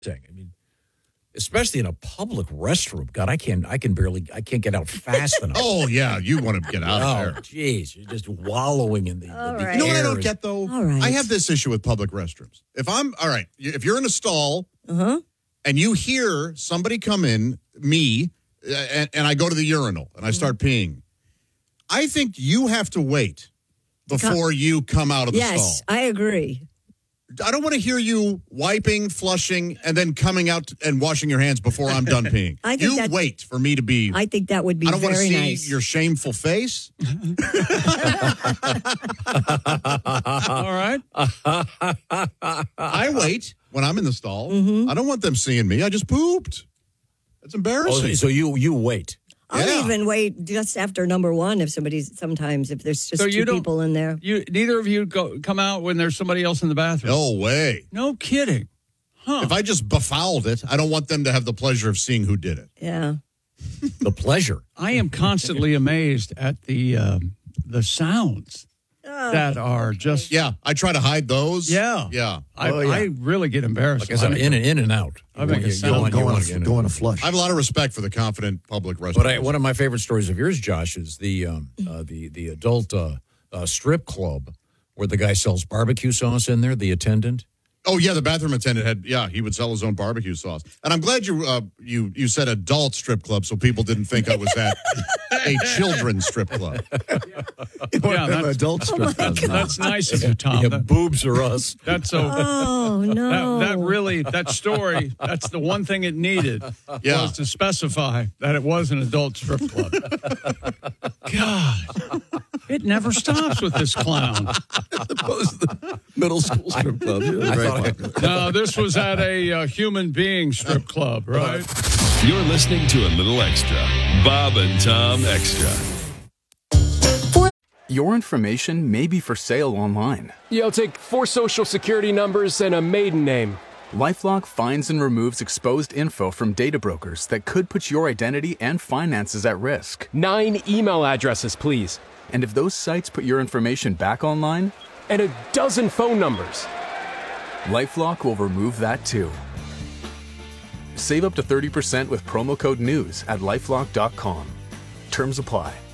I mean, especially in a public restroom. God, I can't get out fast enough. Oh, yeah, you want to get out of there. Oh, jeez, you're just wallowing in the right. You know what I air. don't get, though? All right. I have this issue with public restrooms. If you're in a stall and you hear somebody come in, me, and I go to the urinal and I start peeing, I think you have to wait before you come out of the stall. Yes, I agree. I don't want to hear you wiping, flushing, and then coming out and washing your hands before I'm done peeing. You wait for me to be. I think that would be very nice. I don't want to see your shameful face. All right. I wait when I'm in the stall. Mm-hmm. I don't want them seeing me. I just pooped. That's embarrassing. Oh, so you wait. I'll even wait just after number one if there's just two people in there. Neither of you come out when there's somebody else in the bathroom. No way. No kidding. Huh. If I just befouled it, I don't want them to have the pleasure of seeing who did it. Yeah. The pleasure. I am constantly amazed at the sounds that are just. Yeah, I try to hide those. Yeah. I really get embarrassed. Like I said, in and out. I make a sound. Going a flush. I have a lot of respect for the confident public restroom. But one of my favorite stories of yours, Josh, is the adult strip club where the guy sells barbecue sauce in there, the attendant. Oh, yeah, the bathroom attendant he would sell his own barbecue sauce. And I'm glad you said adult strip club so people didn't think I was at a children's strip club. Yeah, adult strip club. That's nice of you, Tom. Yeah, boobs are us. That's so. Oh, no. That story, that's the one thing it needed was to specify that it was an adult strip club. God, it never stops with this clown. Opposed to the middle school strip club. No, this was at a human being strip club, right? You're listening to A Little Extra. Bob and Tom Extra. Your information may be for sale online. Yeah, I'll take 4 social security numbers and a maiden name. LifeLock finds and removes exposed info from data brokers that could put your identity and finances at risk. 9 email addresses, please. And if those sites put your information back online? And a dozen phone numbers. LifeLock will remove that too. Save up to 30% with promo code NEWS at LifeLock.com. Terms apply.